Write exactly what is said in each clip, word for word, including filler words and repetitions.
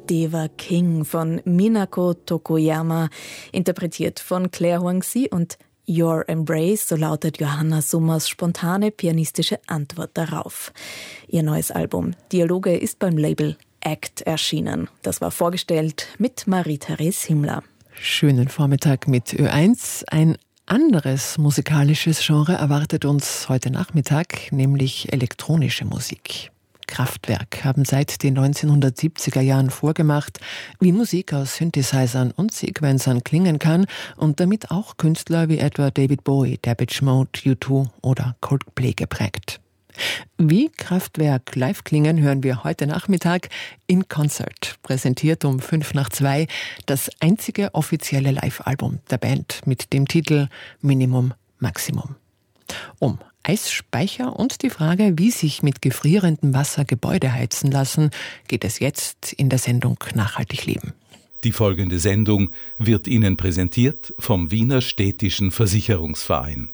Deva King von Minako Tokoyama, interpretiert von Claire Huangzi, und Your Embrace, so lautet Johanna Summers spontane pianistische Antwort darauf. Ihr neues Album Dialoge ist beim Label Act erschienen. Das war vorgestellt mit Marie-Therese Himmler. Schönen Vormittag mit Ö eins. Ein anderes musikalisches Genre erwartet uns heute Nachmittag, nämlich elektronische Musik. Kraftwerk haben seit den neunzehnhundertsiebziger Jahren vorgemacht, wie Musik aus Synthesizern und Sequencern klingen kann und damit auch Künstler wie etwa David Bowie, Depeche Mode, U zwei oder Coldplay geprägt. Wie Kraftwerk live klingen, hören wir heute Nachmittag in Concert, präsentiert um fünf nach zwei, das einzige offizielle Live-Album der Band mit dem Titel Minimum Maximum. Um Eisspeicher und die Frage, wie sich mit gefrierendem Wasser Gebäude heizen lassen, geht es jetzt in der Sendung Nachhaltig leben. Die folgende Sendung wird Ihnen präsentiert vom Wiener Städtischen Versicherungsverein.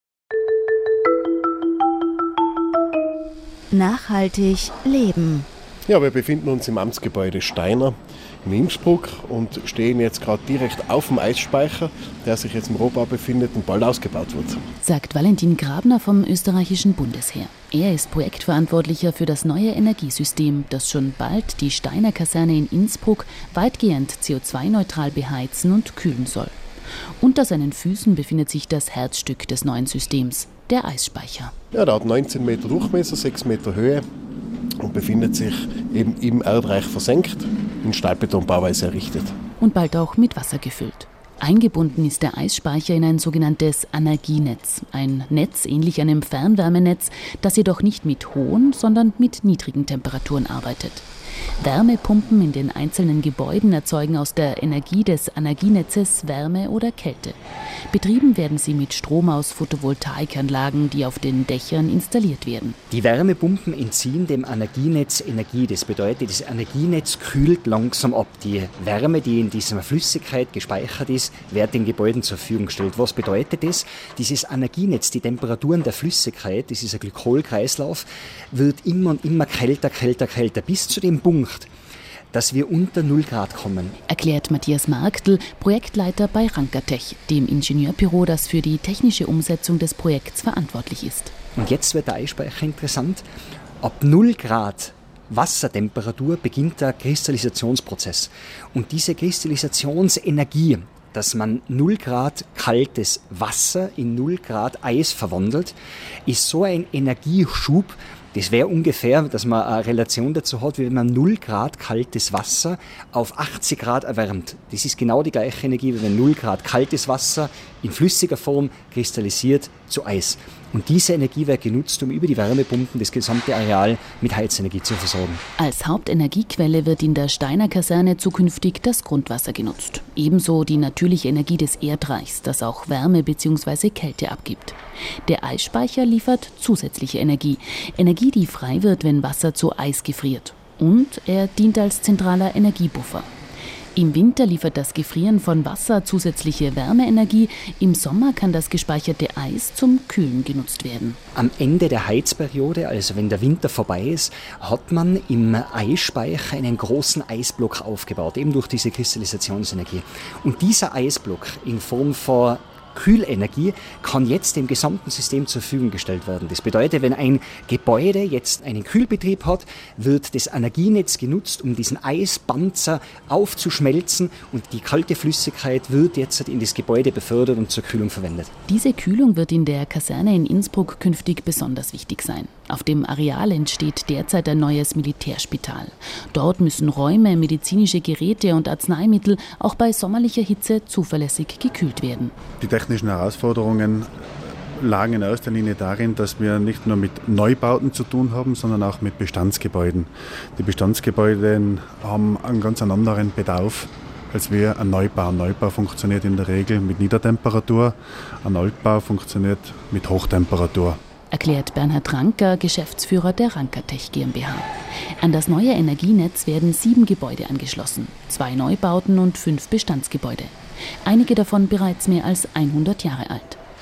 Nachhaltig leben. Ja, wir befinden uns im Amtsgebäude Steiner in Innsbruck und stehen jetzt gerade direkt auf dem Eisspeicher, der sich jetzt im Rohbau befindet und bald ausgebaut wird. Sagt Valentin Grabner vom österreichischen Bundesheer. Er ist Projektverantwortlicher für das neue Energiesystem, das schon bald die Steiner Kaserne in Innsbruck weitgehend C O zwei neutral beheizen und kühlen soll. Unter seinen Füßen befindet sich das Herzstück des neuen Systems, der Eisspeicher. Ja, der hat neunzehn Meter Durchmesser, sechs Meter Höhe und befindet sich eben im Erdreich versenkt, in Stahlbetonbauweise errichtet. Und bald auch mit Wasser gefüllt. Eingebunden ist der Eisspeicher in ein sogenanntes Energienetz. Ein Netz ähnlich einem Fernwärmenetz, das jedoch nicht mit hohen, sondern mit niedrigen Temperaturen arbeitet. Wärmepumpen in den einzelnen Gebäuden erzeugen aus der Energie des Energienetzes Wärme oder Kälte. Betrieben werden sie mit Strom aus Photovoltaikanlagen, die auf den Dächern installiert werden. Die Wärmepumpen entziehen dem Energienetz Energie. Das bedeutet, das Energienetz kühlt langsam ab. Die Wärme, die in dieser Flüssigkeit gespeichert ist, wird den Gebäuden zur Verfügung gestellt. Was bedeutet das? Dieses Energienetz, die Temperaturen der Flüssigkeit, das ist ein Glykolkreislauf, wird immer und immer kälter, kälter, kälter, bis zu dem Punkt, dass wir unter null Grad kommen. Erklärt Matthias Marktl, Projektleiter bei Rankertech, dem Ingenieurbüro, das für die technische Umsetzung des Projekts verantwortlich ist. Und jetzt wird der Eisspeicher interessant. Ab null Grad Wassertemperatur beginnt der Kristallisationsprozess. Und diese Kristallisationsenergie, dass man null Grad kaltes Wasser in null Grad Eis verwandelt, ist so ein Energieschub. Das wäre ungefähr, dass man eine Relation dazu hat, wie wenn man null Grad kaltes Wasser auf achtzig Grad erwärmt. Das ist genau die gleiche Energie, wie wenn null Grad kaltes Wasser in flüssiger Form kristallisiert zu Eis. Und diese Energie wird genutzt, um über die Wärmepumpen das gesamte Areal mit Heizenergie zu versorgen. Als Hauptenergiequelle wird in der Steiner Kaserne zukünftig das Grundwasser genutzt. Ebenso die natürliche Energie des Erdreichs, das auch Wärme bzw. Kälte abgibt. Der Eisspeicher liefert zusätzliche Energie. Energie, die frei wird, wenn Wasser zu Eis gefriert. Und er dient als zentraler Energiebuffer. Im Winter liefert das Gefrieren von Wasser zusätzliche Wärmeenergie. Im Sommer kann das gespeicherte Eis zum Kühlen genutzt werden. Am Ende der Heizperiode, also wenn der Winter vorbei ist, hat man im Eisspeicher einen großen Eisblock aufgebaut, eben durch diese Kristallisationsenergie. Und dieser Eisblock in Form von Kühlenergie kann jetzt dem gesamten System zur Verfügung gestellt werden. Das bedeutet, wenn ein Gebäude jetzt einen Kühlbetrieb hat, wird das Energienetz genutzt, um diesen Eispanzer aufzuschmelzen, und die kalte Flüssigkeit wird jetzt in das Gebäude befördert und zur Kühlung verwendet. Diese Kühlung wird in der Kaserne in Innsbruck künftig besonders wichtig sein. Auf dem Areal entsteht derzeit ein neues Militärspital. Dort müssen Räume, medizinische Geräte und Arzneimittel auch bei sommerlicher Hitze zuverlässig gekühlt werden. Die technischen Herausforderungen lagen in erster Linie darin, dass wir nicht nur mit Neubauten zu tun haben, sondern auch mit Bestandsgebäuden. Die Bestandsgebäude haben einen ganz anderen Bedarf als wir ein Neubau. Ein Neubau funktioniert in der Regel mit Niedertemperatur, ein Altbau funktioniert mit Hochtemperatur. Erklärt Bernhard Ranker, Geschäftsführer der Rankertech GmbH. An das neue Energienetz werden sieben Gebäude angeschlossen, zwei Neubauten und fünf Bestandsgebäude. Einige davon bereits mehr als hundert Jahre alt.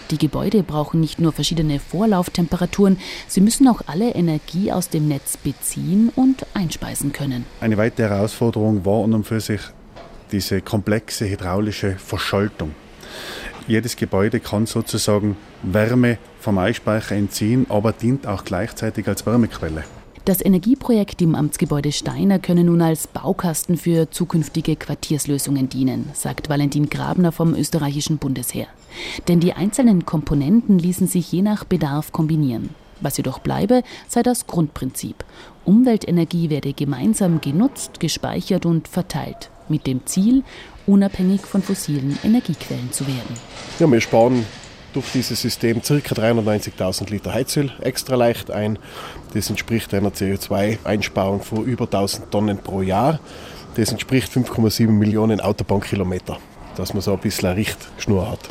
Die Gebäude brauchen nicht nur verschiedene Vorlauftemperaturen, sie müssen auch alle Energie aus dem Netz beziehen und einspeisen können. Eine weitere Herausforderung war und für sich diese komplexe hydraulische Verschaltung. Jedes Gebäude kann sozusagen Wärme vom Eisspeicher entziehen, aber dient auch gleichzeitig als Wärmequelle. Das Energieprojekt im Amtsgebäude Steiner könne nun als Baukasten für zukünftige Quartierslösungen dienen, sagt Valentin Grabner vom österreichischen Bundesheer. Denn die einzelnen Komponenten ließen sich je nach Bedarf kombinieren. Was jedoch bleibe, sei das Grundprinzip. Umweltenergie werde gemeinsam genutzt, gespeichert und verteilt. Mit dem Ziel, unabhängig von fossilen Energiequellen zu werden. Ja, wir sparen durch dieses System ca. dreihundertneunzigtausend Liter Heizöl extra leicht ein. Das entspricht einer C O zwei Einsparung von über tausend Tonnen pro Jahr. Das entspricht fünf Komma sieben Millionen Autobahnkilometer, dass man so ein bisschen eine Richtschnur hat.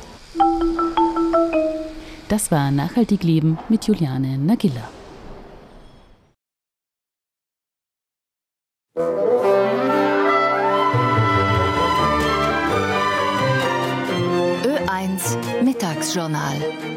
Das war Nachhaltig Leben mit Juliane Nagilla. Ö eins Mittagsjournal.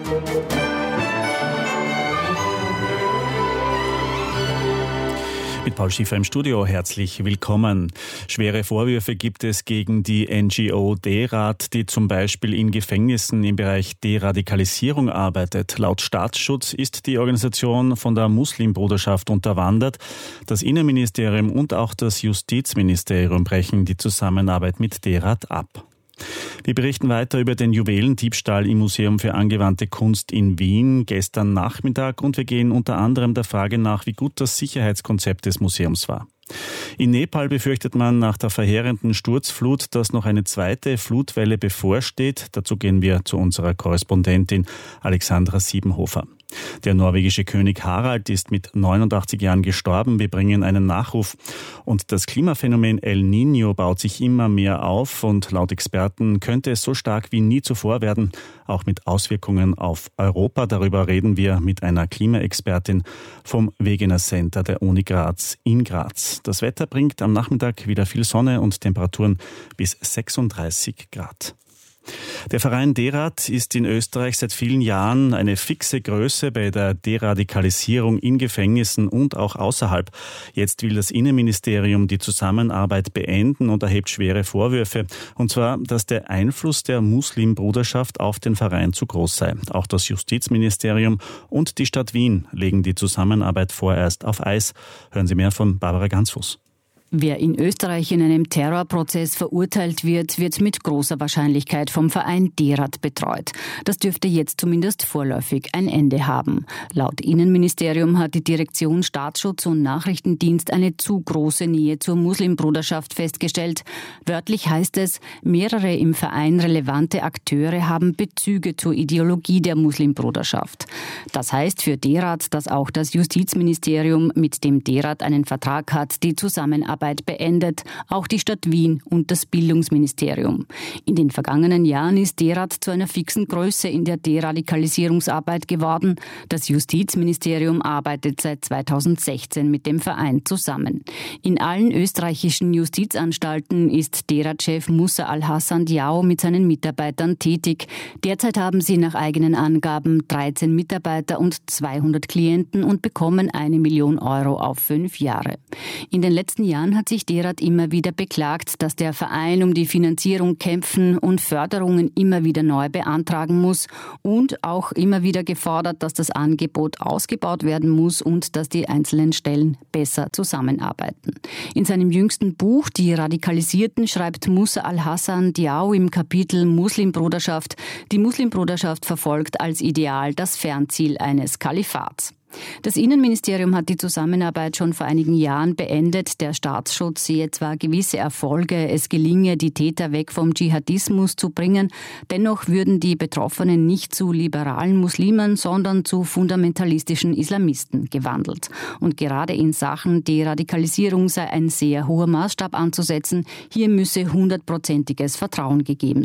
Mit Paul Schiffer im Studio, herzlich willkommen. Schwere Vorwürfe gibt es gegen die N G O D-Rat, die zum Beispiel in Gefängnissen im Bereich Deradikalisierung arbeitet. Laut Staatsschutz ist die Organisation von der Muslimbruderschaft unterwandert. Das Innenministerium und auch das Justizministerium brechen die Zusammenarbeit mit D-Rat ab. Wir berichten weiter über den Juwelendiebstahl im Museum für angewandte Kunst in Wien gestern Nachmittag und wir gehen unter anderem der Frage nach, wie gut das Sicherheitskonzept des Museums war. In Nepal befürchtet man nach der verheerenden Sturzflut, dass noch eine zweite Flutwelle bevorsteht. Dazu gehen wir zu unserer Korrespondentin Alexandra Siebenhofer. Der norwegische König Harald ist mit neunundachtzig Jahren gestorben. Wir bringen einen Nachruf. Und das Klimaphänomen El Niño baut sich immer mehr auf und laut Experten könnte es so stark wie nie zuvor werden, auch mit Auswirkungen auf Europa. Darüber reden wir mit einer Klimaexpertin vom Wegener Center der Uni Graz in Graz. Das Wetter bringt am Nachmittag wieder viel Sonne und Temperaturen bis sechsunddreißig Grad. Der Verein D-Rat ist in Österreich seit vielen Jahren eine fixe Größe bei der Deradikalisierung in Gefängnissen und auch außerhalb. Jetzt will das Innenministerium die Zusammenarbeit beenden und erhebt schwere Vorwürfe. Und zwar, dass der Einfluss der Muslimbruderschaft auf den Verein zu groß sei. Auch das Justizministerium und die Stadt Wien legen die Zusammenarbeit vorerst auf Eis. Hören Sie mehr von Barbara Gansfuß. Wer in Österreich in einem Terrorprozess verurteilt wird, wird mit großer Wahrscheinlichkeit vom Verein D-Rat betreut. Das dürfte jetzt zumindest vorläufig ein Ende haben. Laut Innenministerium hat die Direktion Staatsschutz und Nachrichtendienst eine zu große Nähe zur Muslimbruderschaft festgestellt. Wörtlich heißt es, mehrere im Verein relevante Akteure haben Bezüge zur Ideologie der Muslimbruderschaft. Das heißt für D-Rat, dass auch das Justizministerium mit dem D-Rat einen Vertrag hat, die Zusammenarbeit beendet, auch die Stadt Wien und das Bildungsministerium. In den vergangenen Jahren ist D-Rat zu einer fixen Größe in der Deradikalisierungsarbeit geworden. Das Justizministerium arbeitet seit zweitausendsechzehn mit dem Verein zusammen. In allen österreichischen Justizanstalten ist D-Rat-Chef Musa Al-Hassan Diao mit seinen Mitarbeitern tätig. Derzeit haben sie nach eigenen Angaben dreizehn Mitarbeiter und zweihundert Klienten und bekommen eine Million Euro auf fünf Jahre. In den letzten Jahren hat sich D-Rat immer wieder beklagt, dass der Verein um die Finanzierung kämpfen und Förderungen immer wieder neu beantragen muss und auch immer wieder gefordert, dass das Angebot ausgebaut werden muss und dass die einzelnen Stellen besser zusammenarbeiten. In seinem jüngsten Buch Die Radikalisierten schreibt Musa Al-Hassan Diao im Kapitel Muslimbruderschaft, die Muslimbruderschaft verfolgt als Ideal das Fernziel eines Kalifats. Das Innenministerium hat die Zusammenarbeit schon vor einigen Jahren beendet. Der Staatsschutz sehe zwar gewisse Erfolge, es gelinge, die Täter weg vom Dschihadismus zu bringen, dennoch würden die Betroffenen nicht zu liberalen Muslimen, sondern zu fundamentalistischen Islamisten gewandelt. Und gerade in Sachen Deradikalisierung sei ein sehr hoher Maßstab anzusetzen. Hier müsse hundertprozentiges Vertrauen gegeben sein.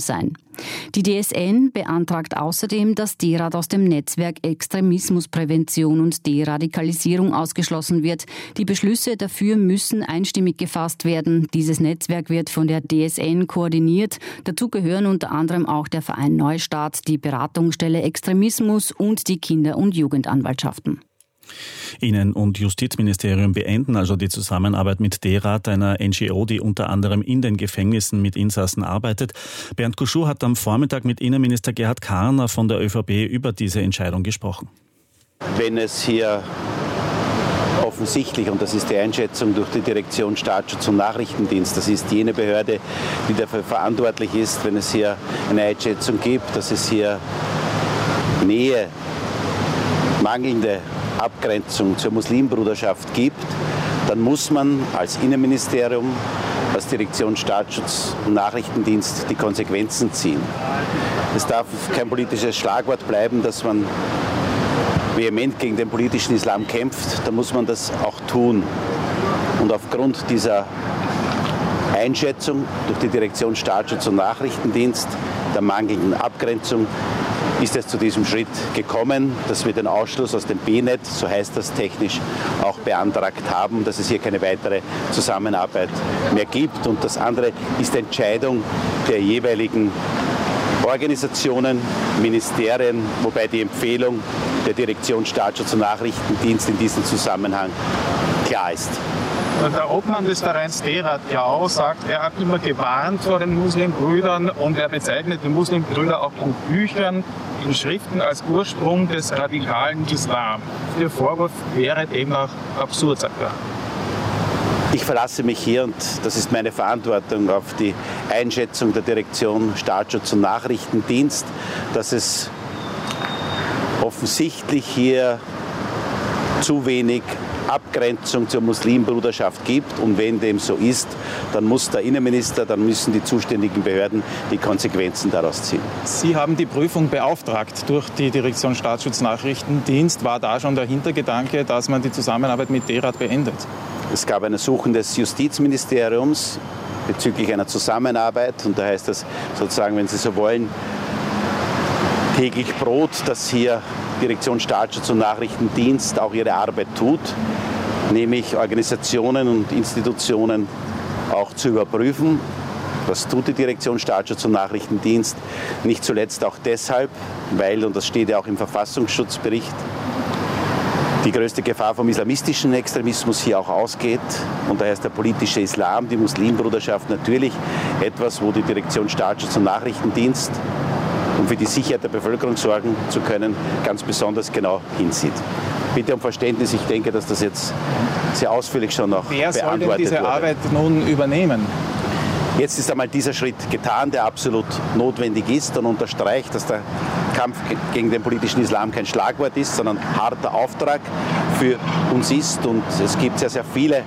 Die D S N beantragt außerdem, dass D-Rat aus dem Netzwerk Extremismusprävention und Deradikalisierung ausgeschlossen wird. Die Beschlüsse dafür müssen einstimmig gefasst werden. Dieses Netzwerk wird von der D S N koordiniert. Dazu gehören unter anderem auch der Verein Neustart, die Beratungsstelle Extremismus und die Kinder- und Jugendanwaltschaften. Innen- und Justizministerium beenden also die Zusammenarbeit mit D-Rat, einer N G O, die unter anderem in den Gefängnissen mit Insassen arbeitet. Bernd Kuschur hat am Vormittag mit Innenminister Gerhard Karner von der ÖVP über diese Entscheidung gesprochen. Wenn es hier offensichtlich, und das ist die Einschätzung durch die Direktion Staatsschutz und Nachrichtendienst, das ist jene Behörde, die dafür verantwortlich ist, wenn es hier eine Einschätzung gibt, dass es hier Nähe, mangelnde Abgrenzung zur Muslimbruderschaft gibt, dann muss man als Innenministerium, als Direktion Staatsschutz und Nachrichtendienst die Konsequenzen ziehen. Es darf kein politisches Schlagwort bleiben, dass man vehement gegen den politischen Islam kämpft, dann muss man das auch tun. Und aufgrund dieser Einschätzung durch die Direktion Staatsschutz und Nachrichtendienst, der mangelnden Abgrenzung, ist es zu diesem Schritt gekommen, dass wir den Ausschluss aus dem B-Net, so heißt das technisch, auch beantragt haben, dass es hier keine weitere Zusammenarbeit mehr gibt. Und das andere ist die Entscheidung der jeweiligen Organisationen, Ministerien, wobei die Empfehlung der Direktion Staatsschutz und Nachrichtendienst in diesem Zusammenhang klar ist. Der Obmann des Vereins D-Rat ja auch sagt, er hat immer gewarnt vor den Muslimbrüdern und er bezeichnet die Muslimbrüder auch in Büchern, in Schriften als Ursprung des radikalen Islam. Der Vorwurf wäre demnach absurd, sagt er. Ich verlasse mich hier, und das ist meine Verantwortung, auf die Einschätzung der Direktion Staatsschutz und Nachrichtendienst, dass es offensichtlich hier zu wenig Abgrenzung zur Muslimbruderschaft gibt. Und wenn dem so ist, dann muss der Innenminister, dann müssen die zuständigen Behörden die Konsequenzen daraus ziehen. Sie haben die Prüfung beauftragt durch die Direktion Staatsschutz Nachrichtendienst. War da schon der Hintergedanke, dass man die Zusammenarbeit mit D-Rat beendet? Es gab ein Ersuchen des Justizministeriums bezüglich einer Zusammenarbeit. Und da heißt das sozusagen, wenn Sie so wollen, täglich Brot, dass hier Direktion Staatsschutz und Nachrichtendienst auch ihre Arbeit tut, nämlich Organisationen und Institutionen auch zu überprüfen. Das tut die Direktion Staatsschutz und Nachrichtendienst, nicht zuletzt auch deshalb, weil, und das steht ja auch im Verfassungsschutzbericht, die größte Gefahr vom islamistischen Extremismus hier auch ausgeht. Und daher ist der politische Islam, die Muslimbruderschaft natürlich etwas, wo die Direktion Staatsschutz und Nachrichtendienst, um für die Sicherheit der Bevölkerung sorgen zu können, ganz besonders genau hinsieht. Bitte um Verständnis, ich denke, dass das jetzt sehr ausführlich schon noch Wer beantwortet wurde. Wer soll denn diese Arbeit nun übernehmen? Jetzt ist einmal dieser Schritt getan, der absolut notwendig ist und unterstreicht, dass der Kampf gegen den politischen Islam kein Schlagwort ist, sondern ein harter Auftrag für uns ist. Und es gibt sehr, sehr viele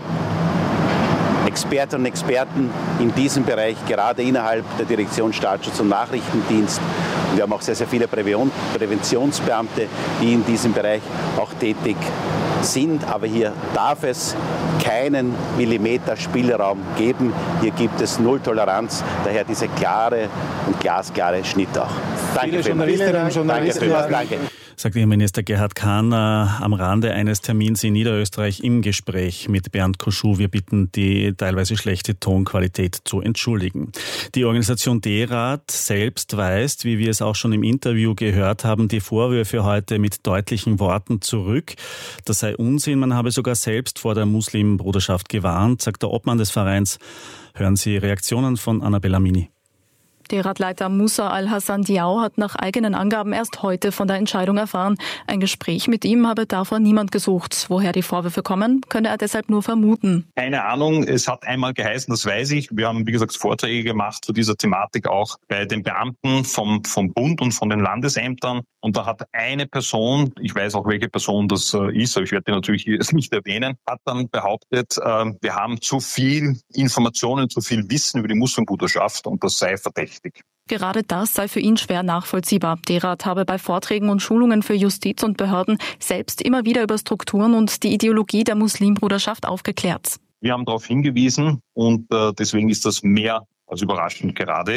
Expertinnen und Experten in diesem Bereich, gerade innerhalb der Direktion Staatsschutz und Nachrichtendienst. Und wir haben auch sehr, sehr viele Präventionsbeamte, die in diesem Bereich auch tätig sind. Aber hier darf es keinen Millimeter Spielraum geben. Hier gibt es Null Toleranz. Daher dieser klare und glasklare Schnitt auch. Danke vielmals. Danke vielmals. Danke. Sagt Innenminister Gerhard Karner am Rande eines Termins in Niederösterreich im Gespräch mit Bernd Kuschur. Wir bitten, die teilweise schlechte Tonqualität zu entschuldigen. Die Organisation D-Rat selbst weist, wie wir es auch schon im Interview gehört haben, die Vorwürfe heute mit deutlichen Worten zurück. Das sei Unsinn, man habe sogar selbst vor der Muslimbruderschaft gewarnt, sagt der Obmann des Vereins. Hören Sie Reaktionen von Annabella Mini. D-Rat-Leiter Musa Al-Hassan Diaw hat nach eigenen Angaben erst heute von der Entscheidung erfahren. Ein Gespräch mit ihm habe davor niemand gesucht. Woher die Vorwürfe kommen, könne er deshalb nur vermuten. Keine Ahnung, es hat einmal geheißen, das weiß ich. Wir haben, wie gesagt, Vorträge gemacht zu dieser Thematik auch bei den Beamten vom, vom Bund und von den Landesämtern. Und da hat eine Person, ich weiß auch, welche Person das ist, aber ich werde die natürlich jetzt nicht erwähnen, hat dann behauptet, wir haben zu viel Informationen, zu viel Wissen über die Muslimbruderschaft und das sei verdächtig. Gerade das sei für ihn schwer nachvollziehbar. D-Rat habe bei Vorträgen und Schulungen für Justiz und Behörden selbst immer wieder über Strukturen und die Ideologie der Muslimbruderschaft aufgeklärt. Wir haben darauf hingewiesen und deswegen ist das mehr als überraschend gerade.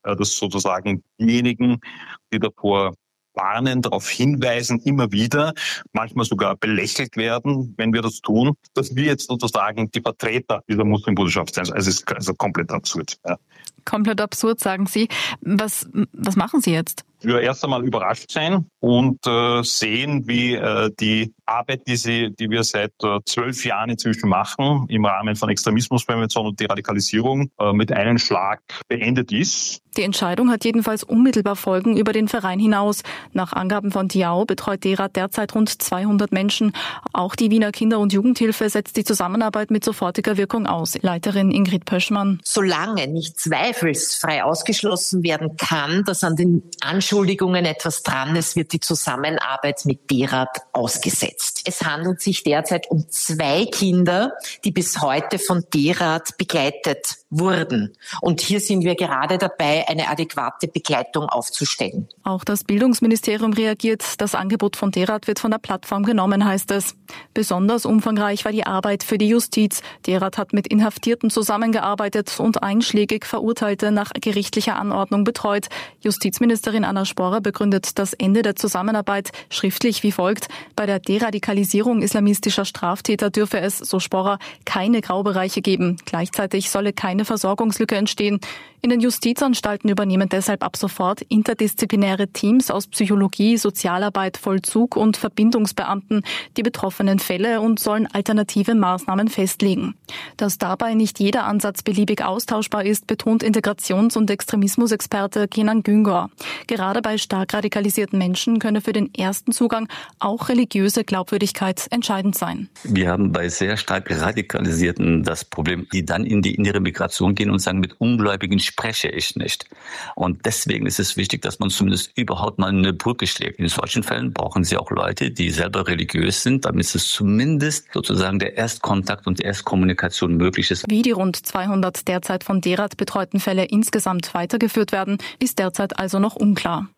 dass sozusagen diejenigen, die davor warnen, darauf hinweisen, immer wieder, manchmal sogar belächelt werden, wenn wir das tun, dass wir jetzt sozusagen die Vertreter dieser Muslimbruderschaft sind. Also es ist also komplett absurd. Ja. Komplett absurd, sagen Sie. Was, was machen Sie jetzt? Wir erst einmal überrascht sein und äh, sehen, wie äh, die Arbeit, die, sie, die wir seit äh, zwölf Jahren inzwischen machen, im Rahmen von Extremismusprävention und Deradikalisierung, äh, mit einem Schlag beendet ist. Die Entscheidung hat jedenfalls unmittelbar Folgen über den Verein hinaus. Nach Angaben von Diao betreut D-Rat derzeit rund zweihundert Menschen. Auch die Wiener Kinder- und Jugendhilfe setzt die Zusammenarbeit mit sofortiger Wirkung aus. Leiterin Ingrid Pöschmann. Solange nicht zweifelsfrei ausgeschlossen werden kann, dass an den Anschuldigungen etwas dran ist, wird die Zusammenarbeit mit D-Rat ausgesetzt. Es handelt sich derzeit um zwei Kinder, die bis heute von D-Rat begleitet wurden. Und hier sind wir gerade dabei, eine adäquate Begleitung aufzustellen. Auch das Bildungsministerium reagiert. Das Angebot von D-Rat wird von der Plattform genommen, heißt es. Besonders umfangreich war die Arbeit für die Justiz. D-Rat hat mit Inhaftierten zusammengearbeitet und einschlägig Verurteilte nach gerichtlicher Anordnung betreut. Justizministerin Anna Sporer begründet das Ende der Zusammenarbeit schriftlich wie folgt. Bei der Deradikalisierung islamistischer Straftäter dürfe es, so Sporer, keine Graubereiche geben. Gleichzeitig solle keine Versorgungslücke entstehen. In den Justizanstalten übernehmen deshalb ab sofort interdisziplinäre Teams aus Psychologie, Sozialarbeit, Vollzug und Verbindungsbeamten die betroffenen Fälle und sollen alternative Maßnahmen festlegen. Dass dabei nicht jeder Ansatz beliebig austauschbar ist, betont Integrations- und Extremismusexperte Kenan Güngor. Gerade bei stark radikalisierten Menschen könne für den ersten Zugang auch religiöse Glaubwürdigkeit entscheidend sein. Wir haben bei sehr stark Radikalisierten das Problem, die dann in die innere Migration gehen und sagen, mit Ungläubigen spreche ich nicht. Und deswegen ist es wichtig, dass man zumindest überhaupt mal eine Brücke schlägt. In solchen Fällen brauchen Sie auch Leute, die selber religiös sind, damit es zumindest sozusagen der Erstkontakt und die Erstkommunikation möglich ist. Wie die rund zweihundert derzeit von D-Rat betreuten Fälle insgesamt weitergeführt werden, ist derzeit also noch unklar.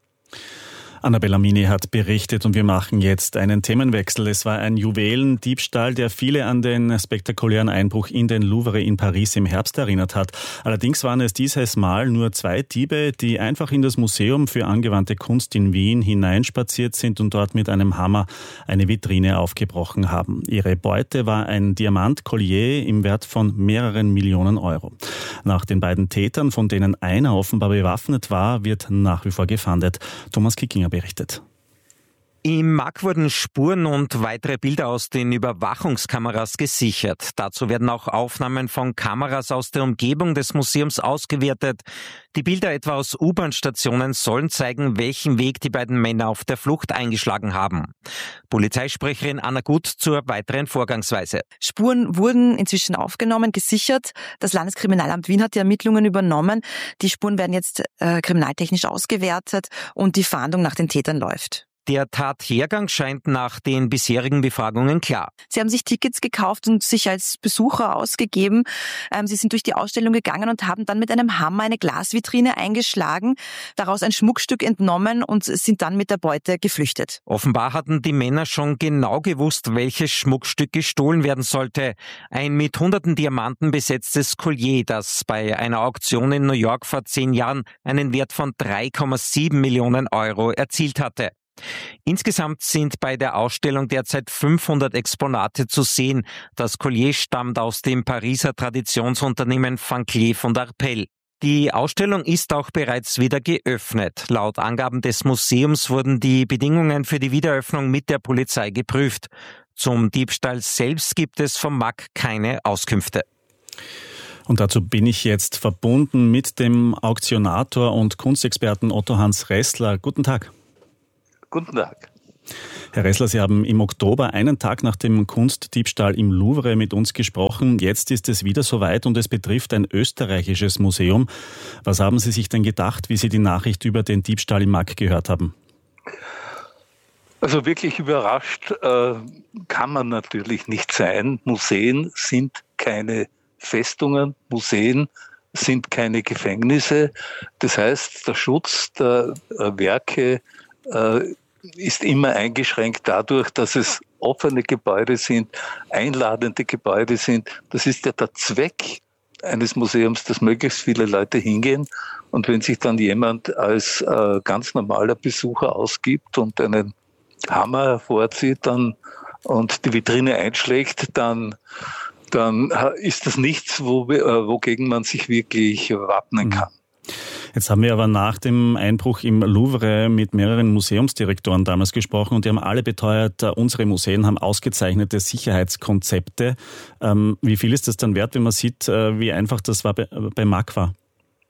Anna Bellamini hat berichtet und wir machen jetzt einen Themenwechsel. Es war ein Juwelendiebstahl, der viele an den spektakulären Einbruch in den Louvre in Paris im Herbst erinnert hat. Allerdings waren es dieses Mal nur zwei Diebe, die einfach in das Museum für angewandte Kunst in Wien hineinspaziert sind und dort mit einem Hammer eine Vitrine aufgebrochen haben. Ihre Beute war ein Diamant-Collier im Wert von mehreren Millionen Euro. Nach den beiden Tätern, von denen einer offenbar bewaffnet war, wird nach wie vor gefahndet. Thomas Kickinger berichtet. Im M A K wurden Spuren und weitere Bilder aus den Überwachungskameras gesichert. Dazu werden auch Aufnahmen von Kameras aus der Umgebung des Museums ausgewertet. Die Bilder etwa aus U-Bahn-Stationen sollen zeigen, welchen Weg die beiden Männer auf der Flucht eingeschlagen haben. Polizeisprecherin Anna Gut zur weiteren Vorgangsweise. Spuren wurden inzwischen aufgenommen, gesichert. Das Landeskriminalamt Wien hat die Ermittlungen übernommen. Die Spuren werden jetzt äh, kriminaltechnisch ausgewertet und die Fahndung nach den Tätern läuft. Der Tathergang scheint nach den bisherigen Befragungen klar. Sie haben sich Tickets gekauft und sich als Besucher ausgegeben. Sie sind durch die Ausstellung gegangen und haben dann mit einem Hammer eine Glasvitrine eingeschlagen, daraus ein Schmuckstück entnommen und sind dann mit der Beute geflüchtet. Offenbar hatten die Männer schon genau gewusst, welches Schmuckstück gestohlen werden sollte. Ein mit hunderten Diamanten besetztes Collier, das bei einer Auktion in New York vor zehn Jahren einen Wert von drei Komma sieben Millionen Euro erzielt hatte. Insgesamt sind bei der Ausstellung derzeit fünfhundert Exponate zu sehen. Das Collier stammt aus dem Pariser Traditionsunternehmen Van Cleef und Arpels. Die Ausstellung ist auch bereits wieder geöffnet. Laut Angaben des Museums wurden die Bedingungen für die Wiedereröffnung mit der Polizei geprüft. Zum Diebstahl selbst gibt es vom M A K keine Auskünfte. Und dazu bin ich jetzt verbunden mit dem Auktionator und Kunstexperten Otto Hans Ressler. Guten Tag. Guten Tag. Herr Ressler, Sie haben im Oktober, einen Tag nach dem Kunstdiebstahl im Louvre, mit uns gesprochen. Jetzt ist es wieder soweit und es betrifft ein österreichisches Museum. Was haben Sie sich denn gedacht, wie Sie die Nachricht über den Diebstahl im M A K gehört haben? Also wirklich überrascht äh, kann man natürlich nicht sein. Museen sind keine Festungen, Museen sind keine Gefängnisse. Das heißt, der Schutz der äh, Werke äh, ist immer eingeschränkt dadurch, dass es offene Gebäude sind, einladende Gebäude sind. Das ist ja der Zweck eines Museums, dass möglichst viele Leute hingehen. Und wenn sich dann jemand als äh, ganz normaler Besucher ausgibt und einen Hammer hervorzieht dann, und die Vitrine einschlägt, dann, dann ist das nichts, wo, äh, wogegen man sich wirklich wappnen kann. Jetzt haben wir aber nach dem Einbruch im Louvre mit mehreren Museumsdirektoren damals gesprochen und die haben alle beteuert, unsere Museen haben ausgezeichnete Sicherheitskonzepte. Ähm, wie viel ist das dann wert, wenn man sieht, äh, wie einfach das war bei, bei M A C war?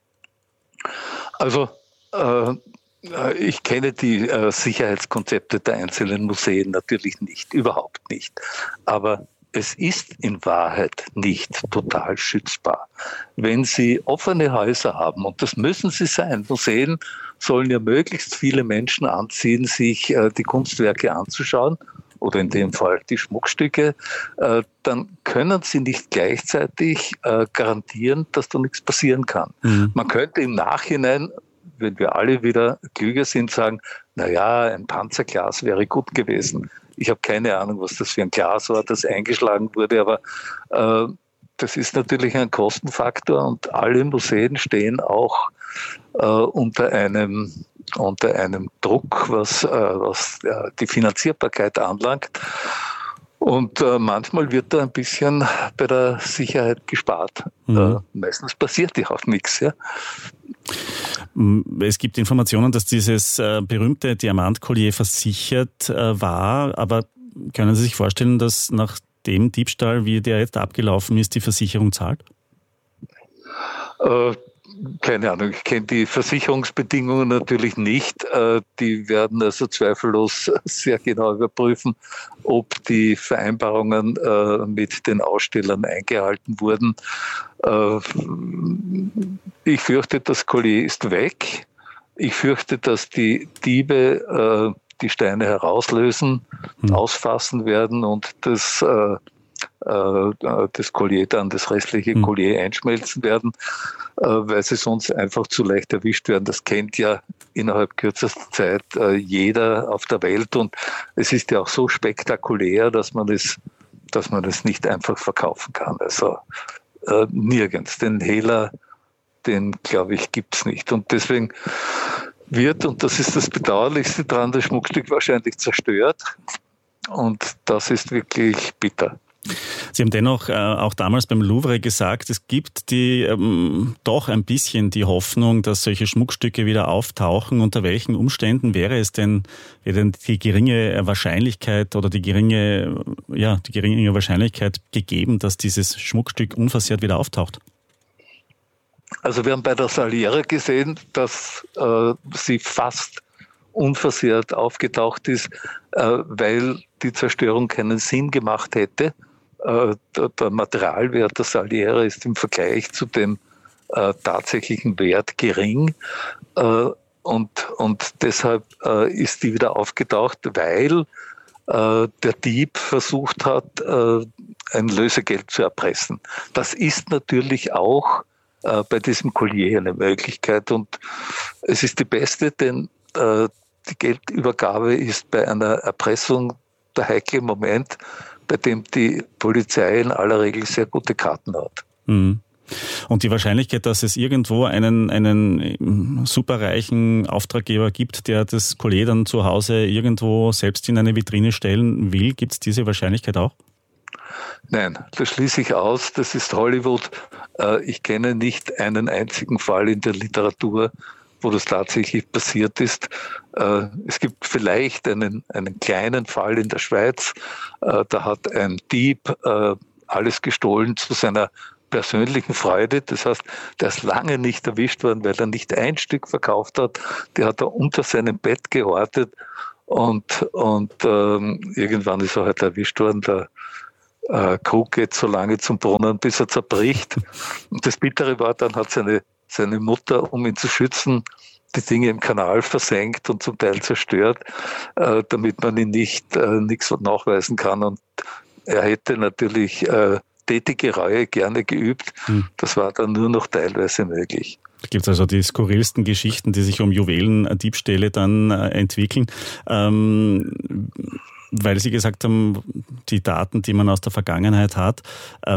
Also äh, ich kenne die äh, Sicherheitskonzepte der einzelnen Museen natürlich nicht, überhaupt nicht. Aber es ist in Wahrheit nicht total schützbar. Wenn Sie offene Häuser haben, und das müssen sie sein, Museen sollen ja möglichst viele Menschen anziehen, sich äh, die Kunstwerke anzuschauen, oder in dem Fall die Schmuckstücke, äh, dann können sie nicht gleichzeitig äh, garantieren, dass da nichts passieren kann. Mhm. Man könnte im Nachhinein, wenn wir alle wieder klüger sind, sagen, naja, ein Panzerglas wäre gut gewesen. Ich habe keine Ahnung, was das für ein Glas war, das eingeschlagen wurde, aber äh, das ist natürlich ein Kostenfaktor und alle Museen stehen auch äh, unter einem unter einem Druck, was, äh, was äh, die Finanzierbarkeit anlangt. Und äh, manchmal wird da ein bisschen bei der Sicherheit gespart. Mhm. Äh, meistens passiert ja auch nichts. Ja. Es gibt Informationen, dass dieses äh, berühmte Diamantkollier versichert äh, war, aber können Sie sich vorstellen, dass nach dem Diebstahl, wie der jetzt abgelaufen ist, die Versicherung zahlt? Äh, Keine Ahnung, ich kenne die Versicherungsbedingungen natürlich nicht. Die werden also zweifellos sehr genau überprüfen, ob die Vereinbarungen mit den Ausstellern eingehalten wurden. Ich fürchte, das Kollier ist weg. Ich fürchte, dass die Diebe die Steine herauslösen, hm. ausfassen werden und das das Kollier dann, das restliche hm. Kollier einschmelzen werden, weil sie sonst einfach zu leicht erwischt werden. Das kennt ja innerhalb kürzester Zeit jeder auf der Welt und es ist ja auch so spektakulär, dass man es, dass man es nicht einfach verkaufen kann. Also äh, nirgends. Den Hehler, den glaube ich, gibt es nicht. Und deswegen wird, und das ist das Bedauerlichste daran, das Schmuckstück wahrscheinlich zerstört. Und das ist wirklich bitter. Sie haben dennoch äh, auch damals beim Louvre gesagt, es gibt die ähm, doch ein bisschen die Hoffnung, dass solche Schmuckstücke wieder auftauchen. Unter welchen Umständen wäre es denn, wäre denn die geringe Wahrscheinlichkeit oder die geringe, ja, die geringe Wahrscheinlichkeit gegeben, dass dieses Schmuckstück unversehrt wieder auftaucht? Also wir haben bei der Saliera gesehen, dass äh, sie fast unversehrt aufgetaucht ist, äh, weil die Zerstörung keinen Sinn gemacht hätte. Äh, der, der Materialwert der Saliera ist im Vergleich zu dem äh, tatsächlichen Wert gering äh, und, und deshalb äh, ist die wieder aufgetaucht, weil äh, der Dieb versucht hat, äh, ein Lösegeld zu erpressen. Das ist natürlich auch äh, bei diesem Kollier eine Möglichkeit und es ist die beste, denn äh, die Geldübergabe ist bei einer Erpressung der heikle Moment, bei dem die Polizei in aller Regel sehr gute Karten hat. Mhm. Und die Wahrscheinlichkeit, dass es irgendwo einen, einen superreichen Auftraggeber gibt, der das Kollier dann zu Hause irgendwo selbst in eine Vitrine stellen will, gibt es diese Wahrscheinlichkeit auch? Nein, das schließe ich aus. Das ist Hollywood. Ich kenne nicht einen einzigen Fall in der Literatur, wo das tatsächlich passiert ist. Es gibt vielleicht einen, einen kleinen Fall in der Schweiz. Da hat ein Dieb alles gestohlen zu seiner persönlichen Freude. Das heißt, der ist lange nicht erwischt worden, weil er nicht ein Stück verkauft hat. Der hat er unter seinem Bett gehortet und, und ähm, irgendwann ist er halt erwischt worden. Der äh, Krug geht so lange zum Brunnen, bis er zerbricht. Und das Bittere war, dann hat seine seine Mutter, um ihn zu schützen, die Dinge im Kanal versenkt und zum Teil zerstört, äh, damit man ihn nicht äh, nichts nachweisen kann. Und er hätte natürlich äh, tätige Reue gerne geübt. Hm. Das war dann nur noch teilweise möglich. Da gibt es also die skurrilsten Geschichten, die sich um Juwelendiebstähle dann äh, entwickeln. Ähm, weil Sie gesagt haben, die Daten, die man aus der Vergangenheit hat, ähm,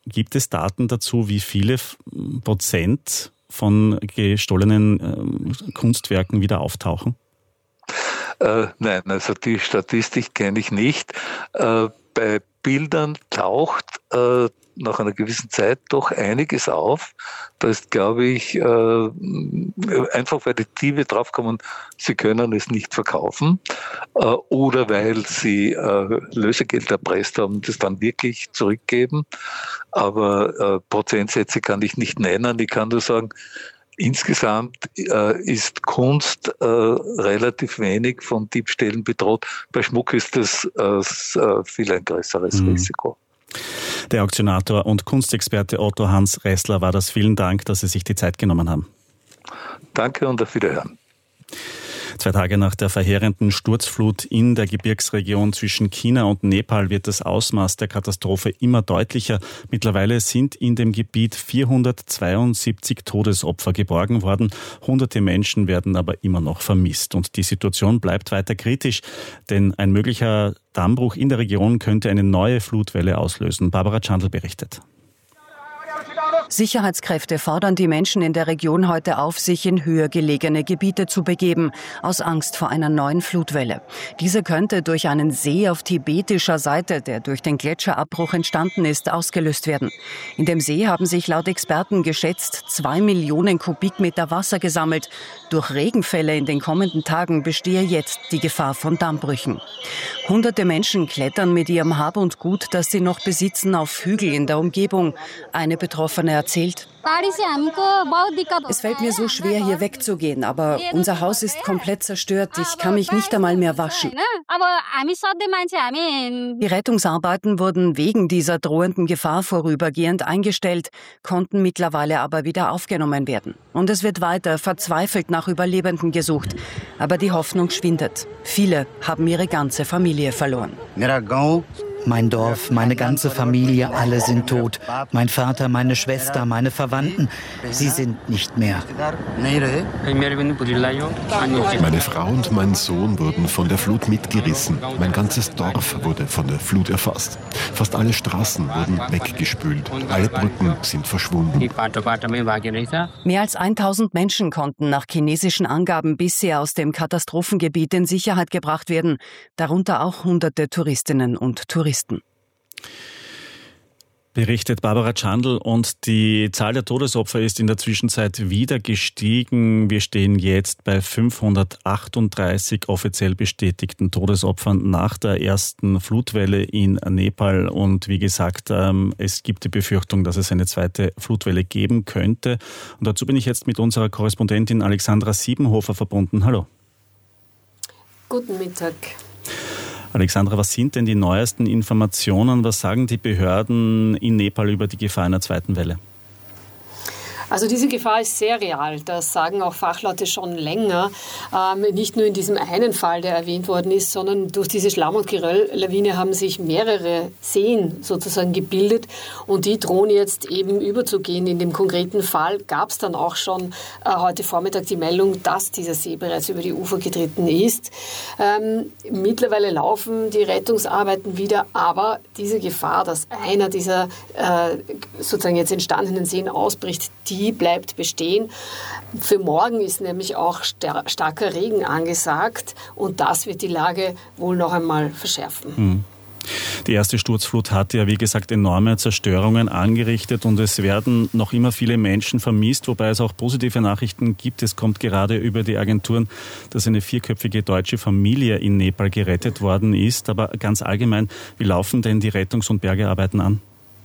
Gibt es Daten dazu, wie viele Prozent von gestohlenen äh, Kunstwerken wieder auftauchen? Äh, nein, also die Statistik kenne ich nicht. Äh, bei Bildern taucht äh, nach einer gewissen Zeit doch einiges auf. Da ist, glaube ich, äh, einfach weil die Diebe draufkommen, sie können es nicht verkaufen äh, oder weil sie äh, Lösegeld erpresst haben und es dann wirklich zurückgeben. Aber äh, Prozentsätze kann ich nicht nennen. Ich kann nur sagen, insgesamt äh, ist Kunst äh, relativ wenig von Diebstählen bedroht. Bei Schmuck ist das äh, viel ein größeres mhm. Risiko. Der Auktionator und Kunstexperte Otto Hans Ressler war das. Vielen Dank, dass Sie sich die Zeit genommen haben. Danke und auf Wiederhören. Zwei Tage nach der verheerenden Sturzflut in der Gebirgsregion zwischen China und Nepal wird das Ausmaß der Katastrophe immer deutlicher. Mittlerweile sind in dem Gebiet vierhundertzweiundsiebzig Todesopfer geborgen worden. Hunderte Menschen werden aber immer noch vermisst. Und die Situation bleibt weiter kritisch, denn ein möglicher Dammbruch in der Region könnte eine neue Flutwelle auslösen. Barbara Chandl berichtet. Sicherheitskräfte fordern die Menschen in der Region heute auf, sich in höher gelegene Gebiete zu begeben, aus Angst vor einer neuen Flutwelle. Diese könnte durch einen See auf tibetischer Seite, der durch den Gletscherabbruch entstanden ist, ausgelöst werden. In dem See haben sich laut Experten geschätzt zwei Millionen Kubikmeter Wasser gesammelt. Durch Regenfälle in den kommenden Tagen bestehe jetzt die Gefahr von Dammbrüchen. Hunderte Menschen klettern mit ihrem Hab und Gut, das sie noch besitzen, auf Hügel in der Umgebung. Eine Betroffene erzählt: Es fällt mir so schwer, hier wegzugehen, aber unser Haus ist komplett zerstört. Ich kann mich nicht einmal mehr waschen. Die Rettungsarbeiten wurden wegen dieser drohenden Gefahr vorübergehend eingestellt, konnten mittlerweile aber wieder aufgenommen werden. Und es wird weiter verzweifelt nach Überlebenden gesucht. Aber die Hoffnung schwindet. Viele haben ihre ganze Familie verloren. Mein Dorf, meine ganze Familie, alle sind tot. Mein Vater, meine Schwester, meine Verwandten, sie sind nicht mehr. Meine Frau und mein Sohn wurden von der Flut mitgerissen. Mein ganzes Dorf wurde von der Flut erfasst. Fast alle Straßen wurden weggespült. Alle Brücken sind verschwunden. Mehr als tausend Menschen konnten nach chinesischen Angaben bisher aus dem Katastrophengebiet in Sicherheit gebracht werden, darunter auch hunderte Touristinnen und Touristen. Berichtet Barbara Chandl, und die Zahl der Todesopfer ist in der Zwischenzeit wieder gestiegen. Wir stehen jetzt bei fünfhundertachtunddreißig offiziell bestätigten Todesopfern nach der ersten Flutwelle in Nepal. Und wie gesagt, es gibt die Befürchtung, dass es eine zweite Flutwelle geben könnte. Und dazu bin ich jetzt mit unserer Korrespondentin Alexandra Siebenhofer verbunden. Hallo. Guten Mittag. Alexandra, was sind denn die neuesten Informationen? Was sagen die Behörden in Nepal über die Gefahr einer zweiten Welle? Also diese Gefahr ist sehr real, das sagen auch Fachleute schon länger. Ähm, nicht nur in diesem einen Fall, der erwähnt worden ist, sondern durch diese Schlamm- und Geröll-Lawine haben sich mehrere Seen sozusagen gebildet und die drohen jetzt eben überzugehen. In dem konkreten Fall gab es dann auch schon äh, heute Vormittag die Meldung, dass dieser See bereits über die Ufer getreten ist. Ähm, mittlerweile laufen die Rettungsarbeiten wieder, aber diese Gefahr, dass einer dieser äh, sozusagen jetzt entstandenen Seen ausbricht, die bleibt bestehen. Für morgen ist nämlich auch star- starker Regen angesagt und das wird die Lage wohl noch einmal verschärfen. Mhm. Die erste Sturzflut hat ja, wie gesagt, enorme Zerstörungen angerichtet und es werden noch immer viele Menschen vermisst, wobei es auch positive Nachrichten gibt. Es kommt gerade über die Agenturen, dass eine vierköpfige deutsche Familie in Nepal gerettet worden ist. Aber ganz allgemein, wie laufen denn die Rettungs- und Bergearbeiten an?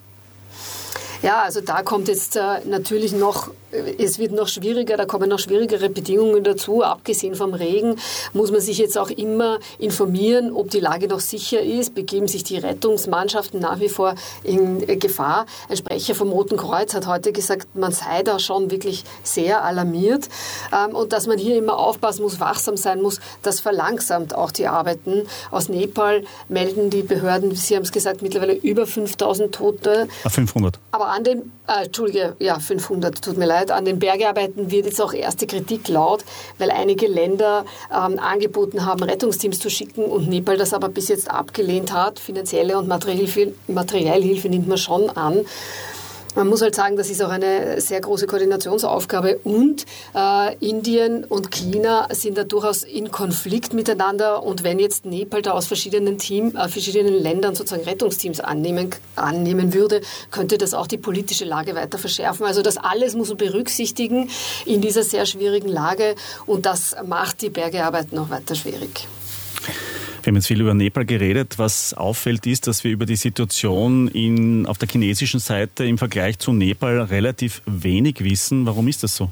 Ja, also da kommt jetzt äh, natürlich noch, es wird noch schwieriger, da kommen noch schwierigere Bedingungen dazu. Abgesehen vom Regen muss man sich jetzt auch immer informieren, ob die Lage noch sicher ist. Begeben sich die Rettungsmannschaften nach wie vor in äh, Gefahr. Ein Sprecher vom Roten Kreuz hat heute gesagt, man sei da schon wirklich sehr alarmiert. Ähm, und dass man hier immer aufpassen muss, wachsam sein muss, das verlangsamt auch die Arbeiten. Aus Nepal melden die Behörden, Sie haben es gesagt, mittlerweile über fünftausend Tote. fünfhundert. Aber an den, äh, Entschuldige, ja, fünfhundert, tut mir leid, an den Bergearbeiten wird jetzt auch erste Kritik laut, weil einige Länder ähm, angeboten haben, Rettungsteams zu schicken und Nepal das aber bis jetzt abgelehnt hat. Finanzielle und Materialhilfe, Materialhilfe nimmt man schon an. Man muss halt sagen, das ist auch eine sehr große Koordinationsaufgabe und äh, Indien und China sind da durchaus in Konflikt miteinander und wenn jetzt Nepal da aus verschiedenen, Team, äh, verschiedenen Ländern sozusagen Rettungsteams annehmen, annehmen würde, könnte das auch die politische Lage weiter verschärfen. Also das alles muss man berücksichtigen in dieser sehr schwierigen Lage und das macht die Bergearbeit noch weiter schwierig. Wir haben jetzt viel über Nepal geredet. Was auffällt, ist, dass wir über die Situation in, auf der chinesischen Seite im Vergleich zu Nepal relativ wenig wissen. Warum ist das so?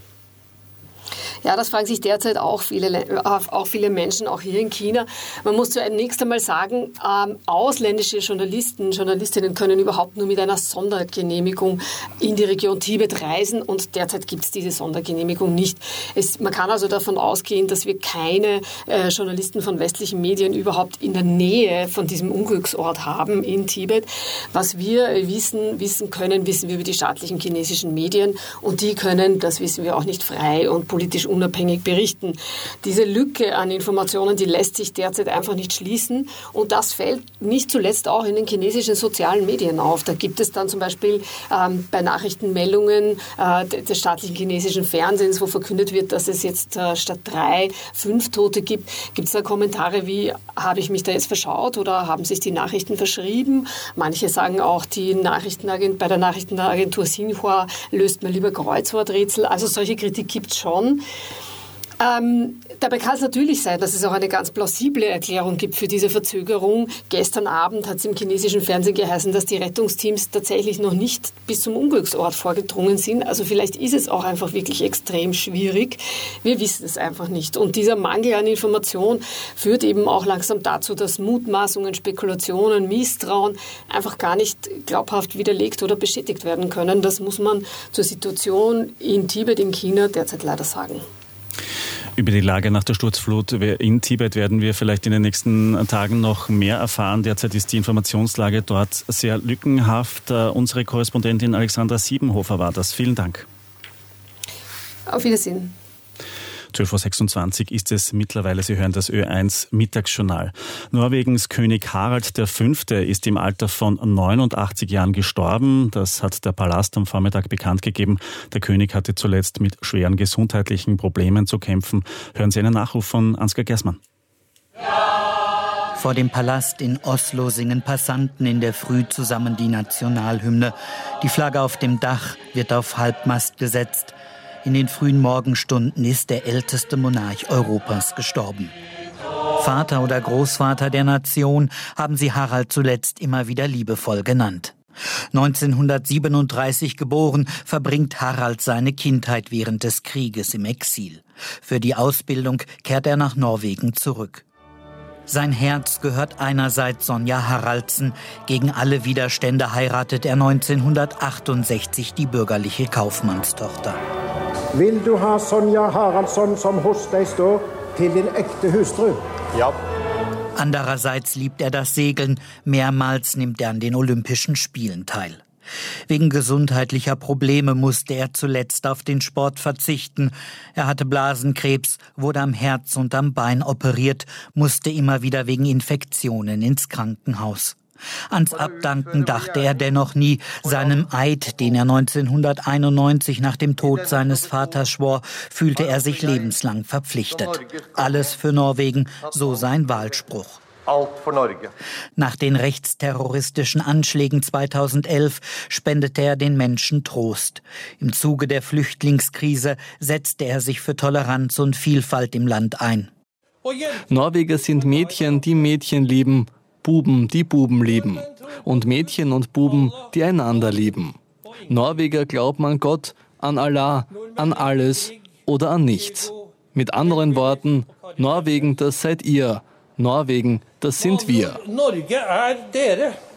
Ja, das fragen sich derzeit auch viele, auch viele Menschen, auch hier in China. Man muss zunächst einmal sagen, ähm, ausländische Journalisten, Journalistinnen können überhaupt nur mit einer Sondergenehmigung in die Region Tibet reisen und derzeit gibt es diese Sondergenehmigung nicht. Es, man kann also davon ausgehen, dass wir keine äh, Journalisten von westlichen Medien überhaupt in der Nähe von diesem Unglücksort haben in Tibet. Was wir wissen, wissen können, wissen wir über die staatlichen chinesischen Medien und die können, das wissen wir auch nicht frei und politisch unabhängig berichten. Diese Lücke an Informationen, die lässt sich derzeit einfach nicht schließen und das fällt nicht zuletzt auch in den chinesischen sozialen Medien auf. Da gibt es dann zum Beispiel ähm, bei Nachrichtenmeldungen äh, des staatlichen chinesischen Fernsehens, wo verkündet wird, dass es jetzt äh, statt drei, fünf Tote gibt, gibt es da Kommentare wie, habe ich mich da jetzt verschaut oder haben sich die Nachrichten verschrieben? Manche sagen auch, die Nachrichtenagentur, bei der Nachrichtenagentur Xinhua löst man lieber Kreuzworträtsel. Also solche Kritik gibt es schon. Ähm, dabei kann es natürlich sein, dass es auch eine ganz plausible Erklärung gibt für diese Verzögerung. Gestern Abend hat es im chinesischen Fernsehen geheißen, dass die Rettungsteams tatsächlich noch nicht bis zum Unglücksort vorgedrungen sind. Also vielleicht ist es auch einfach wirklich extrem schwierig. Wir wissen es einfach nicht. Und dieser Mangel an Information führt eben auch langsam dazu, dass Mutmaßungen, Spekulationen, Misstrauen einfach gar nicht glaubhaft widerlegt oder bestätigt werden können. Das muss man zur Situation in Tibet, in China derzeit leider sagen. Über die Lage nach der Sturzflut in Tibet werden wir vielleicht in den nächsten Tagen noch mehr erfahren. Derzeit ist die Informationslage dort sehr lückenhaft. Unsere Korrespondentin Alexandra Siebenhofer war das. Vielen Dank. Auf Wiedersehen. zwölf Uhr sechsundzwanzig ist es mittlerweile. Sie hören das Ö eins Mittagsjournal. Norwegens König Harald der Fünfte ist im Alter von neunundachtzig Jahren gestorben. Das hat der Palast am Vormittag bekannt gegeben. Der König hatte zuletzt mit schweren gesundheitlichen Problemen zu kämpfen. Hören Sie einen Nachruf von Ansgar Gersmann. Vor dem Palast in Oslo singen Passanten in der Früh zusammen die Nationalhymne. Die Flagge auf dem Dach wird auf Halbmast gesetzt. In den frühen Morgenstunden ist der älteste Monarch Europas gestorben. Vater oder Großvater der Nation haben sie Harald zuletzt immer wieder liebevoll genannt. neunzehnhundertsiebenunddreißig geboren, verbringt Harald seine Kindheit während des Krieges im Exil. Für die Ausbildung kehrt er nach Norwegen zurück. Sein Herz gehört einerseits Sonja Haraldsen. Gegen alle Widerstände heiratet er neunzehnhundertachtundsechzig die bürgerliche Kaufmannstochter. Vil du ha Sonja Haraldsson som hos deg står til din ekte hustru? Ja. Andererseits liebt er das Segeln. Mehrmals nimmt er an den Olympischen Spielen teil. Wegen gesundheitlicher Probleme musste er zuletzt auf den Sport verzichten. Er hatte Blasenkrebs, wurde am Herz und am Bein operiert, musste immer wieder wegen Infektionen ins Krankenhaus. Ans Abdanken dachte er dennoch nie. Seinem Eid, den er neunzehnhunderteinundneunzig nach dem Tod seines Vaters schwor, fühlte er sich lebenslang verpflichtet. Alles für Norwegen, so sein Wahlspruch. Nach den rechtsterroristischen Anschlägen zweitausendelf spendete er den Menschen Trost. Im Zuge der Flüchtlingskrise setzte er sich für Toleranz und Vielfalt im Land ein. Norweger sind Mädchen, die Mädchen lieben, Buben, die Buben lieben und Mädchen und Buben, die einander lieben. Norweger glauben an Gott, an Allah, an alles oder an nichts. Mit anderen Worten, Norwegen, das seid ihr. Norwegen, das sind wir.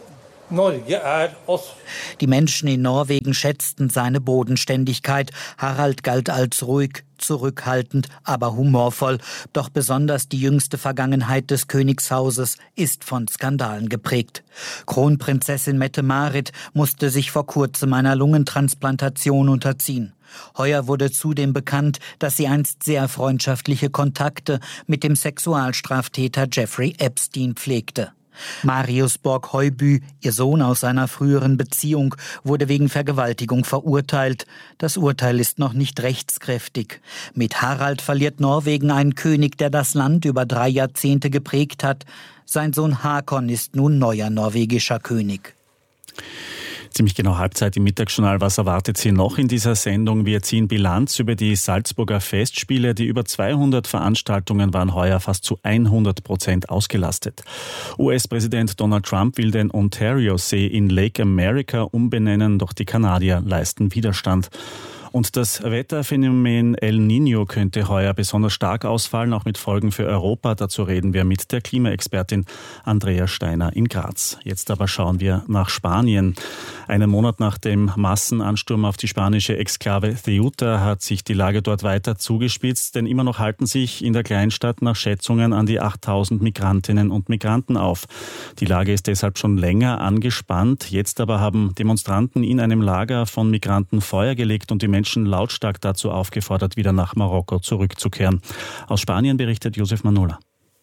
Die Menschen in Norwegen schätzten seine Bodenständigkeit. Harald galt als ruhig, zurückhaltend, aber humorvoll. Doch besonders die jüngste Vergangenheit des Königshauses ist von Skandalen geprägt. Kronprinzessin Mette-Marit musste sich vor kurzem einer Lungentransplantation unterziehen. Heuer wurde zudem bekannt, dass sie einst sehr freundschaftliche Kontakte mit dem Sexualstraftäter Jeffrey Epstein pflegte. Marius Borg-Heubü, ihr Sohn aus einer früheren Beziehung, wurde wegen Vergewaltigung verurteilt. Das Urteil ist noch nicht rechtskräftig. Mit Harald verliert Norwegen einen König, der das Land über drei Jahrzehnte geprägt hat. Sein Sohn Hakon ist nun neuer norwegischer König. Ziemlich genau Halbzeit im Mittagsjournal. Was erwartet Sie noch in dieser Sendung? Wir ziehen Bilanz über die Salzburger Festspiele. Die über zweihundert Veranstaltungen waren heuer fast zu hundert Prozent ausgelastet. U S-Präsident Donald Trump will den Ontario-See in Lake America umbenennen, doch die Kanadier leisten Widerstand. Und das Wetterphänomen El Niño könnte heuer besonders stark ausfallen, auch mit Folgen für Europa. Dazu reden wir mit der Klimaexpertin Andrea Steiner in Graz. Jetzt aber schauen wir nach Spanien. Einen Monat nach dem Massenansturm auf die spanische Exklave Ceuta hat sich die Lage dort weiter zugespitzt, denn immer noch halten sich in der Kleinstadt nach Schätzungen an die achttausend Migrantinnen und Migranten auf. Die Lage ist deshalb schon länger angespannt. Jetzt aber haben Demonstranten in einem Lager von Migranten Feuer gelegt und die Menschen Menschen lautstark dazu aufgefordert, wieder nach Marokko zurückzukehren. Aus Spanien berichtet Josef Manola.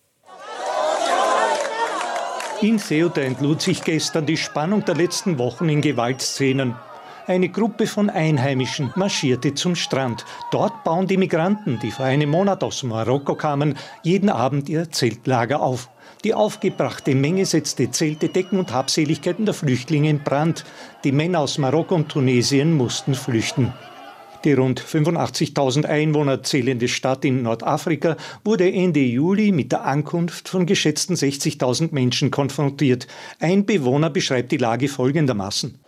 In Ceuta entlud sich gestern die Spannung der letzten Wochen in Gewaltszenen. Eine Gruppe von Einheimischen marschierte zum Strand. Dort bauen die Migranten, die vor einem Monat aus Marokko kamen, jeden Abend ihr Zeltlager auf. Die aufgebrachte Menge setzte Zelte, Decken und Habseligkeiten der Flüchtlinge in Brand. Die Männer aus Marokko und Tunesien mussten flüchten. Die rund fünfundachtzigtausend Einwohner zählende Stadt in Nordafrika wurde Ende Juli mit der Ankunft von geschätzten sechzigtausend Menschen konfrontiert. Ein Bewohner beschreibt die Lage folgendermaßen.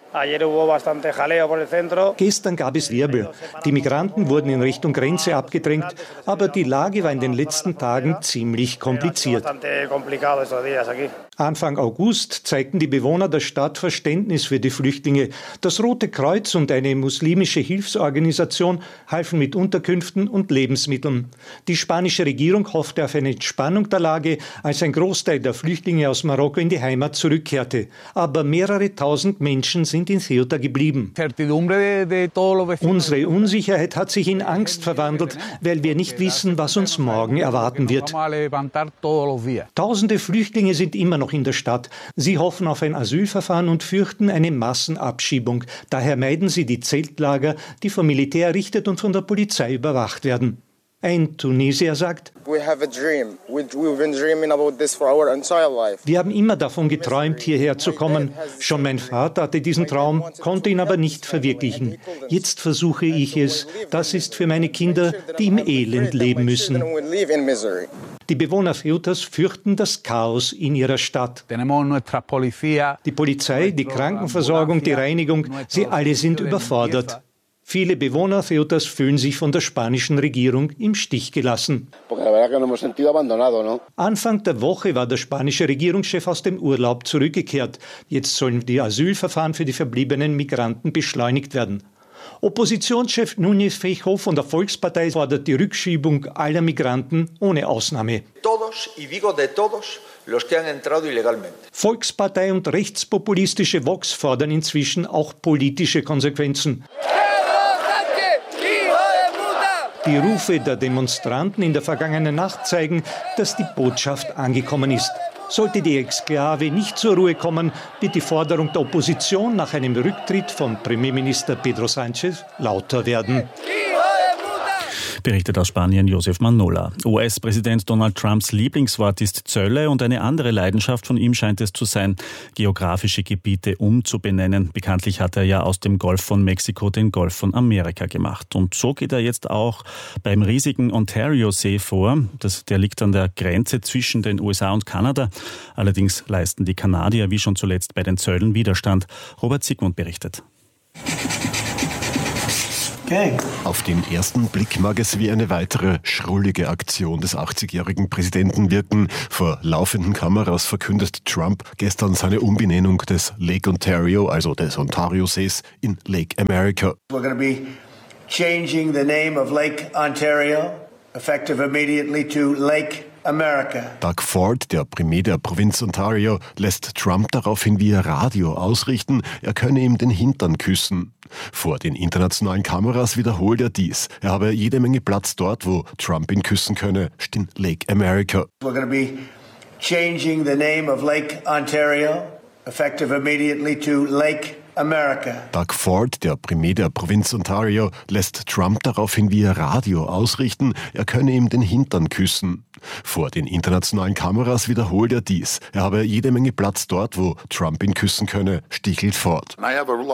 Gestern gab es Wirbel. Die Migranten wurden in Richtung Grenze abgedrängt, aber die Lage war in den letzten Tagen ziemlich kompliziert. Anfang August zeigten die Bewohner der Stadt Verständnis für die Flüchtlinge. Das Rote Kreuz und eine muslimische Hilfsorganisation halfen mit Unterkünften und Lebensmitteln. Die spanische Regierung hoffte auf eine Entspannung der Lage, als ein Großteil der Flüchtlinge aus Marokko in die Heimat zurückkehrte. Aber mehrere tausend Menschen sind in Ceuta geblieben. Unsere Unsicherheit hat sich in Angst verwandelt, weil wir nicht wissen, was uns morgen erwarten wird. Tausende Flüchtlinge sind immer noch in der Stadt. Sie hoffen auf ein Asylverfahren und fürchten eine Massenabschiebung. Daher meiden sie die Zeltlager, die vom Militär errichtet und von der Polizei überwacht werden. Ein Tunesier sagt, wir haben immer davon geträumt, hierher zu kommen. Schon mein Vater hatte diesen Traum, konnte ihn aber nicht verwirklichen. Jetzt versuche ich es. Das ist für meine Kinder, die im Elend leben müssen. Die Bewohner Ceutas fürchten das Chaos in ihrer Stadt. Die Polizei, die Krankenversorgung, die Reinigung, sie alle sind überfordert. Viele Bewohner Ceutas fühlen sich von der spanischen Regierung im Stich gelassen. Anfang der Woche war der spanische Regierungschef aus dem Urlaub zurückgekehrt. Jetzt sollen die Asylverfahren für die verbliebenen Migranten beschleunigt werden. Oppositionschef Núñez Feijóo von der Volkspartei fordert die Rückschiebung aller Migranten ohne Ausnahme. Volkspartei und rechtspopulistische Vox fordern inzwischen auch politische Konsequenzen. Die Rufe der Demonstranten in der vergangenen Nacht zeigen, dass die Botschaft angekommen ist. Sollte die Exklave nicht zur Ruhe kommen, wird die Forderung der Opposition nach einem Rücktritt von Premierminister Pedro Sánchez lauter werden. Berichtet aus Spanien Josef Manola. U S-Präsident Donald Trumps Lieblingswort ist Zölle und eine andere Leidenschaft von ihm scheint es zu sein, geografische Gebiete umzubenennen. Bekanntlich hat er ja aus dem Golf von Mexiko den Golf von Amerika gemacht. Und so geht er jetzt auch beim riesigen Ontario-See vor. Das, der liegt an der Grenze zwischen den U S A und Kanada. Allerdings leisten die Kanadier wie schon zuletzt bei den Zöllen Widerstand. Robert Sigmund berichtet. Okay. Auf den ersten Blick mag es wie eine weitere schrullige Aktion des achtzigjährigen Präsidenten wirken. Vor laufenden Kameras verkündet Trump gestern seine Umbenennung des Lake Ontario, also des Ontariosees, in Lake America. We're going to be changing the name of Lake Ontario, effective immediately to Lake America. Doug Ford, der Premier der Provinz Ontario, lässt Trump daraufhin via Radio ausrichten, er könne ihm den Hintern küssen. Vor den internationalen Kameras wiederholt er dies. Er habe jede Menge Platz dort, wo Trump ihn küssen könne, in Lake America. We're going to be changing the name of Lake Ontario, effective immediately to Lake America. Doug Ford, der Premier der Provinz Ontario, lässt Trump daraufhin via Radio ausrichten, er könne ihm den Hintern küssen. Vor den internationalen Kameras wiederholt er dies. Er habe jede Menge Platz dort, wo Trump ihn küssen könne, stichelt Ford.